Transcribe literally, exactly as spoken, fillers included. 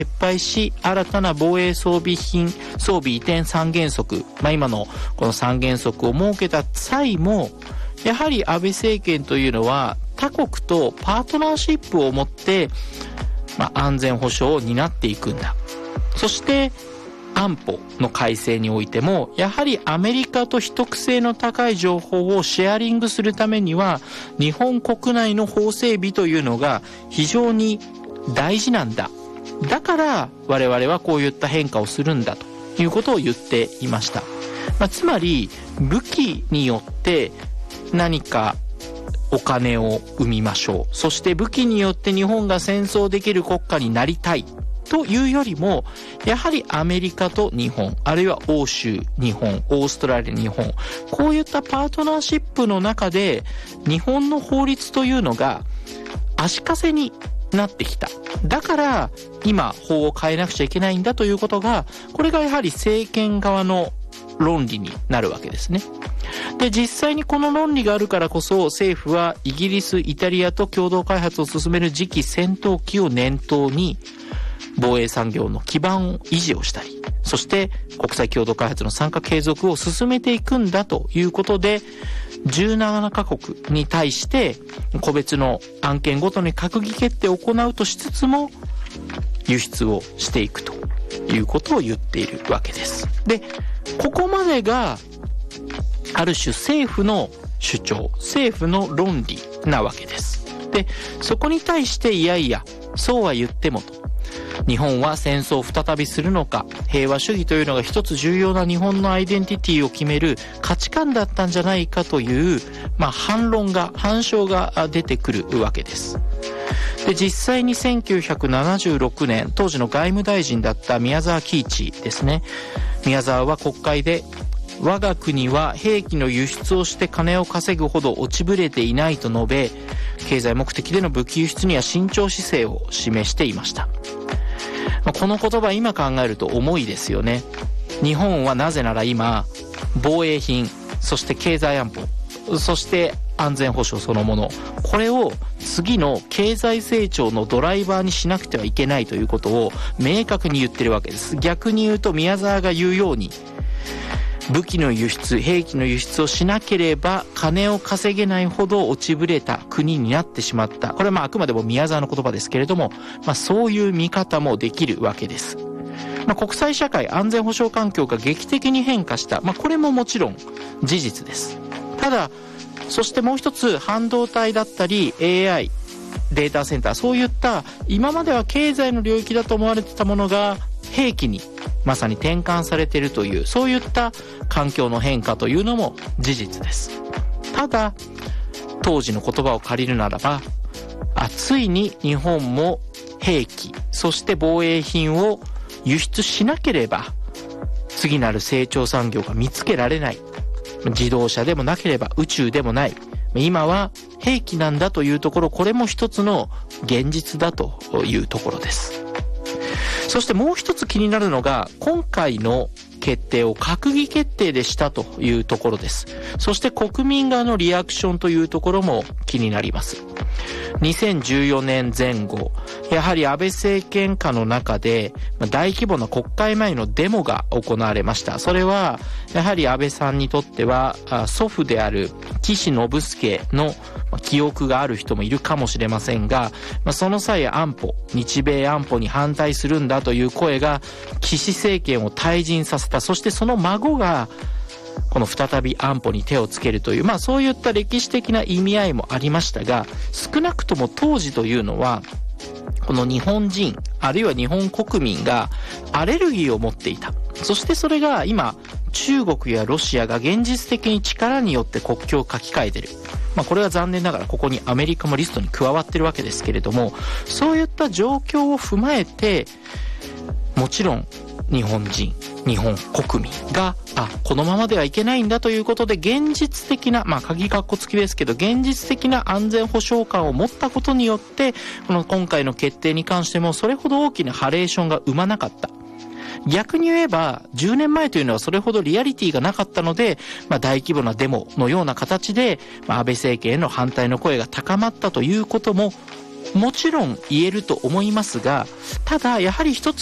撤廃し、新たな防衛装備品、装備移転三原則、まあ今のこの三原則を設けた際も、やはり安倍政権というのは他国とパートナーシップを持って、まあ安全保障を担っていくんだ。そして、安保の改正においても、やはりアメリカと秘匿性の高い情報をシェアリングするためには、日本国内の法整備というのが非常に大事なんだ。だから我々はこういった変化をするんだということを言っていました。まあ、つまり武器によって何かお金を生みましょう。そして武器によって日本が戦争できる国家になりたい。というよりも、やはりアメリカと日本、あるいは欧州、日本、オーストラリア、日本、こういったパートナーシップの中で、日本の法律というのが足かせになってきた。だから、今、法を変えなくちゃいけないんだということが、これがやはり政権側の論理になるわけですね。で、実際にこの論理があるからこそ、政府はイギリス、イタリアと共同開発を進める次期戦闘機を念頭に、防衛産業の基盤を維持をしたり、そして国際共同開発の参加継続を進めていくんだということで、じゅうななカ国に対して個別の案件ごとに閣議決定を行うとしつつも輸出をしていくということを言っているわけです。で、ここまでがある種政府の主張、政府の論理なわけです。で、そこに対していやいや、そうは言ってもと。日本は戦争を再びするのか、平和主義というのが一つ重要な日本のアイデンティティを決める価値観だったんじゃないかという、まあ、反論が、反証が出てくるわけです。で、実際にせんきゅうひゃくななじゅうろくねん、当時の外務大臣だった宮沢喜一ですね。宮沢は国会で、我が国は兵器の輸出をして金を稼ぐほど落ちぶれていないと述べ、経済目的での武器輸出には慎重姿勢を示していました。この言葉今考えると重いですよね。日本はなぜなら今、防衛品、そして経済安保、そして安全保障そのもの、これを次の経済成長のドライバーにしなくてはいけないということを明確に言ってるわけです。逆に言うと宮沢が言うように、武器の輸出、兵器の輸出をしなければ金を稼げないほど落ちぶれた国になってしまった。これはまああくまでも宮沢の言葉ですけれども、まあそういう見方もできるわけです。まあ国際社会、安全保障環境が劇的に変化した。まあこれももちろん事実です。ただ、そしてもう一つ半導体だったり エーアイ、データセンター、そういった今までは経済の領域だと思われてたものが兵器にまさに転換されているという、そういった環境の変化というのも事実です。ただ、当時の言葉を借りるならば、あ、ついに日本も兵器、そして防衛品を輸出しなければ、次なる成長産業が見つけられない。自動車でもなければ宇宙でもない。今は兵器なんだというところ、これも一つの現実だというところです。そしてもう一つ気になるのが、今回の決定を閣議決定でしたというところです。そして国民側のリアクションというところも気になります。にせんじゅうよねんぜん後、やはり安倍政権下の中で大規模な国会前のデモが行われました。それはやはり安倍さんにとっては祖父である岸信介の記憶がある人もいるかもしれませんが、その際安保、日米安保に反対するんだという声が岸政権を退陣させた。そしてその孫がこの再び安保に手をつけるという、まあそういった歴史的な意味合いもありましたが、少なくとも当時というのは、この日本人、あるいは日本国民がアレルギーを持っていた。そしてそれが今、中国やロシアが現実的に力によって国境を書き換えている。まあこれは残念ながらここにアメリカもリストに加わってるわけですけれども、そういった状況を踏まえて、もちろん日本人、日本国民が、あ、このままではいけないんだということで、現実的な、まあ鍵括弧付きですけど、現実的な安全保障感を持ったことによって、この今回の決定に関してもそれほど大きなハレーションが生まなかった。逆に言えば、じゅうねんまえというのはそれほどリアリティがなかったので、まあ大規模なデモのような形で、まあ安倍政権への反対の声が高まったということももちろん言えると思いますが、ただやはり一つ